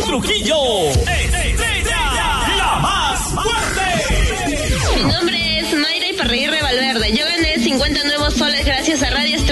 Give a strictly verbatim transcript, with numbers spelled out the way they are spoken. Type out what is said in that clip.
Trujillo. Estrella, la más fuerte. Mi nombre es Mayra Iparraguirre Valverde. Yo gané cincuenta nuevos soles gracias a Radio